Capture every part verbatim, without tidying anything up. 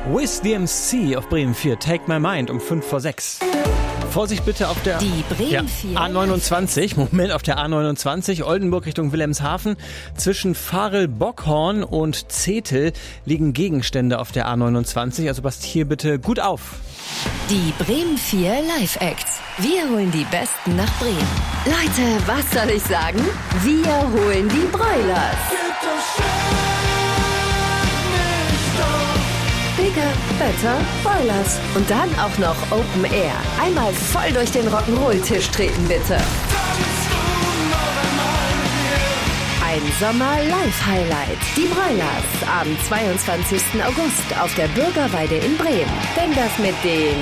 With the M C auf Bremen vier, Take My Mind um fünf vor sechs. Vorsicht bitte auf der Die Bremen ja, vier. A neunundzwanzig, Moment, auf der A neunundzwanzig, Oldenburg Richtung Wilhelmshaven. Zwischen Varel-Bockhorn und Zetel liegen Gegenstände auf der A neunundzwanzig, also passt hier bitte gut auf. Die Bremen vier Live-Acts. Wir holen die Besten nach Bremen. Leute, was soll ich sagen? Wir holen die Broilers. Bigger, better, Broilers. Und dann auch noch Open Air. Einmal voll durch den Rock'n'Roll-Tisch treten, bitte. Ein Sommer-Live-Highlight. Die Broilers am zweiundzwanzigsten August auf der Bürgerweide in Bremen. Denn das mit den...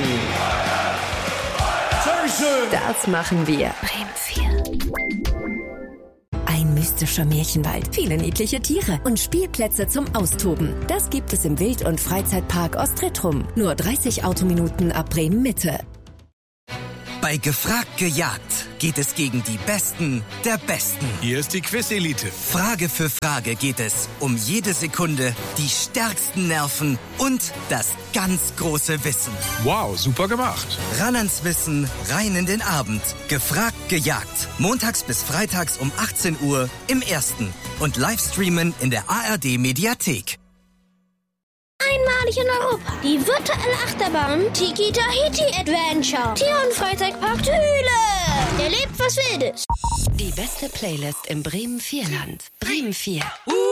Das machen wir. Bremen vier. Ein mystischer Märchenwald, viele niedliche Tiere und Spielplätze zum Austoben. Das gibt es im Wild- und Freizeitpark Ostretrum. Nur dreißig Autominuten ab Bremen Mitte. Bei Gefragt gejagt geht es gegen die Besten der Besten. Hier ist die Quiz-Elite. Frage für Frage geht es um jede Sekunde, die stärksten Nerven und das ganz große Wissen. Wow, super gemacht. Ran ans Wissen, rein in den Abend. Gefragt gejagt. Montags bis freitags um achtzehn Uhr im Ersten. Und Livestreamen in der A R D-Mediathek. Einmalig in Europa. Die virtuelle Achterbahn Tiki Tahiti Adventure. Tier- und Freizeitpark Thüle. Erlebt was Wildes. Die beste Playlist im Bremen vier Land. Bremen vier.